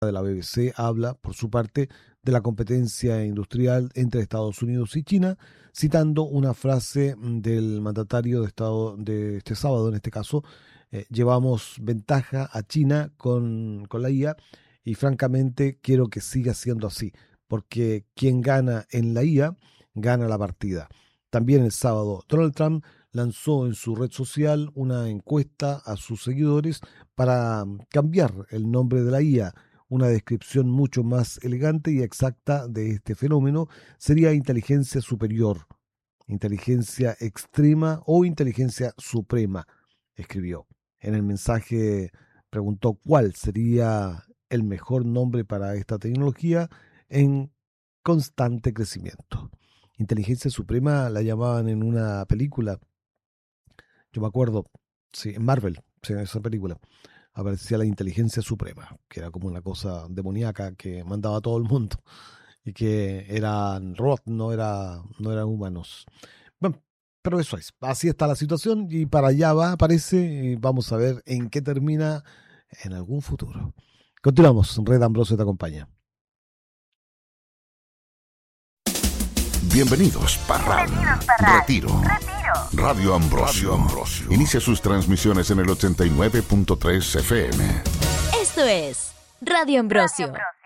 de la BBC habla, por su parte, de la competencia industrial entre Estados Unidos y China, citando una frase del mandatario de Estado de este sábado, en este caso, llevamos ventaja a China con la IA y francamente quiero que siga siendo así, porque quien gana en la IA gana la partida. También el sábado, Donald Trump lanzó en su red social una encuesta a sus seguidores para cambiar el nombre de la IA. Una descripción mucho más elegante y exacta de este fenómeno sería inteligencia superior, inteligencia extrema o inteligencia suprema, escribió. En el mensaje preguntó cuál sería el mejor nombre para esta tecnología en constante crecimiento. Inteligencia suprema la llamaban en una película, yo me acuerdo, sí, en Marvel, sí, en esa película aparecía la inteligencia suprema, que era como una cosa demoníaca que mandaba a todo el mundo y que eran robots, no eran humanos. Bueno, pero eso es, así está la situación y para allá va, parece, y vamos a ver en qué termina en algún futuro. Continuamos, Red Ambrosio te acompaña. Bienvenidos, Parral. Retiro. Radio Ambrosio. Inicia sus transmisiones en el 89.3 FM. Esto es Radio Ambrosio.